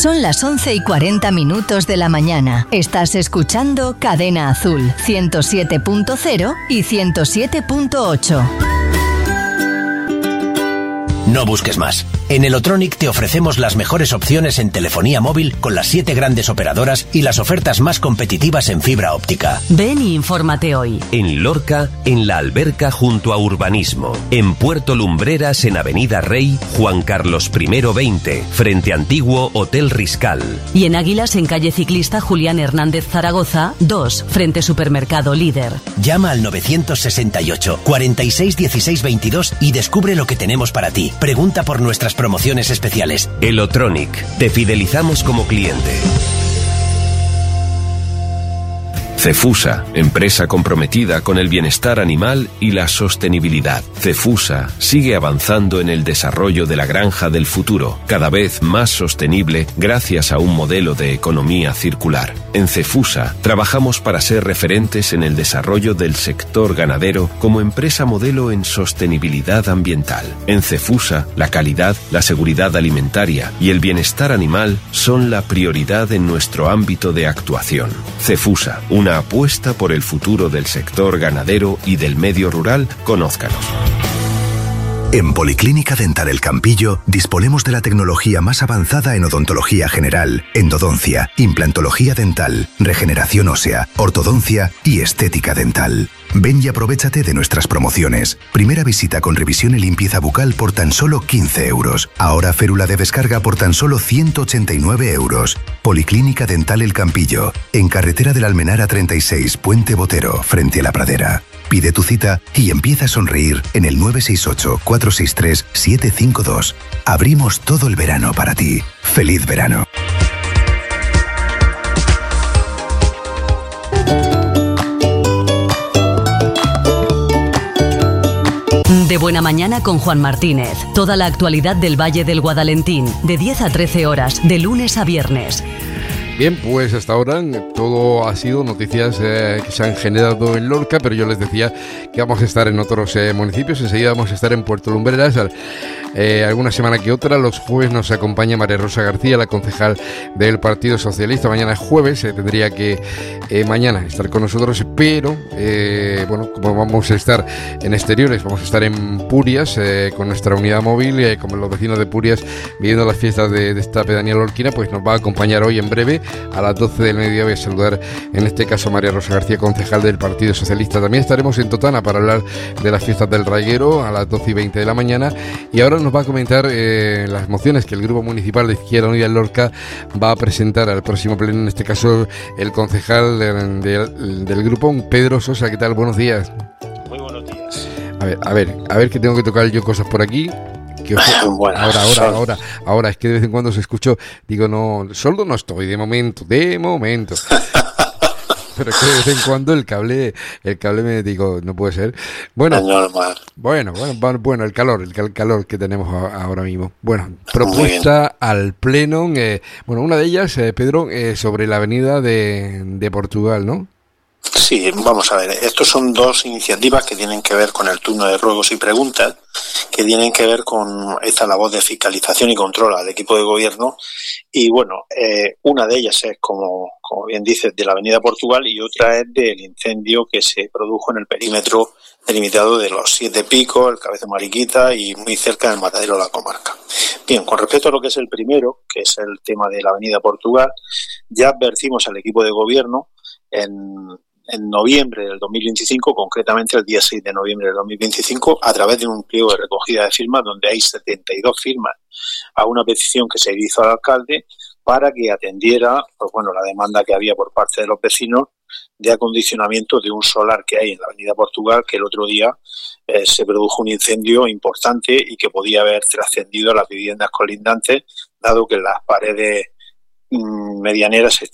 Son las 11:40 de la mañana. Estás escuchando Cadena Azul, 107.0 y 107.8. No busques más. En Elotronic te ofrecemos las mejores opciones en telefonía móvil con las 7 grandes operadoras y las ofertas más competitivas en fibra óptica. Ven y infórmate hoy. En Lorca, en La Alberca junto a Urbanismo. En Puerto Lumbreras, en Avenida Rey, Juan Carlos I 20, frente Antiguo Hotel Riscal. Y en Águilas, en calle Ciclista Julián Hernández Zaragoza, 2, frente Supermercado Líder. Llama al 968 46 16 22 y descubre lo que tenemos para ti. Pregunta por nuestras promociones especiales. Elotronic, te fidelizamos como cliente. Cefusa, empresa comprometida con el bienestar animal y la sostenibilidad. Cefusa sigue avanzando en el desarrollo de la granja del futuro, cada vez más sostenible gracias a un modelo de economía circular. En Cefusa trabajamos para ser referentes en el desarrollo del sector ganadero como empresa modelo en sostenibilidad ambiental. En Cefusa, la calidad, la seguridad alimentaria y el bienestar animal son la prioridad en nuestro ámbito de actuación. Cefusa, una apuesta por el futuro del sector ganadero y del medio rural. Conózcanos. En Policlínica Dental El Campillo disponemos de la tecnología más avanzada en odontología general, endodoncia, implantología dental, regeneración ósea, ortodoncia y estética dental. Ven y aprovéchate de nuestras promociones. Primera visita con revisión y limpieza bucal por tan solo 15 euros. Ahora férula de descarga por tan solo 189 euros. Policlínica Dental El Campillo, en carretera del Almenara 36, Puente Botero, frente a la Pradera. Pide tu cita y empieza a sonreír en el 968-463-752. Abrimos todo el verano para ti. ¡Feliz verano! De Buena Mañana con Juan Martínez. Toda la actualidad del Valle del Guadalentín, de 10 a 13 horas, de lunes a viernes. Bien, pues hasta ahora todo ha sido noticias que se han generado en Lorca, pero yo les decía que vamos a estar en otros municipios. Enseguida vamos a estar en Puerto Lumbreras, alguna semana que otra. Los jueves nos acompaña María Rosa García, la concejal del Partido Socialista. Mañana es jueves, tendría que mañana estar con nosotros, pero bueno, como vamos a estar en exteriores, vamos a estar en Purias con nuestra unidad móvil, como los vecinos de Purias viviendo las fiestas de esta pedanía lorquina, pues nos va a acompañar hoy en breve. A las 12 del mediodía voy a saludar en este caso a María Rosa García, concejal del Partido Socialista. También estaremos en Totana para hablar de las fiestas del Raiguero a las 12:20 de la mañana, y ahora nos va a comentar las mociones que el Grupo Municipal de Izquierda Unida en Lorca va a presentar al próximo pleno, en este caso el concejal del grupo, Pedro Sosa. ¿Qué tal? Buenos días. Muy buenos días. A ver que tengo que tocar yo cosas por aquí. Bueno, ahora es que de vez en cuando se escuchó, digo, no, sordo no estoy, de momento, pero es que de vez en cuando el cable me digo, no puede ser. Bueno, el calor que tenemos ahora mismo. Bueno, propuesta al pleno, una de ellas, Pedro, sobre la avenida de Portugal, ¿no? Sí, vamos a ver, estos son dos iniciativas que tienen que ver con el turno de ruegos y preguntas, que tienen que ver con esta labor de fiscalización y control al equipo de gobierno. Y bueno, una de ellas es, como bien dices, de la avenida Portugal, y otra es del incendio que se produjo en el perímetro delimitado de los Siete Picos, el Cabezo Mariquita y muy cerca del Matadero de la Comarca. Bien, con respecto a lo que es el primero, que es el tema de la avenida Portugal, ya advertimos al equipo de gobierno en noviembre del 2025, concretamente el día 6 de noviembre del 2025, a través de un pliego de recogida de firmas donde hay 72 firmas a una petición que se hizo al alcalde para que atendiera la demanda que había por parte de los vecinos de acondicionamiento de un solar que hay en la avenida Portugal, que el otro día se produjo un incendio importante y que podía haber trascendido a las viviendas colindantes, dado que las paredes medianeras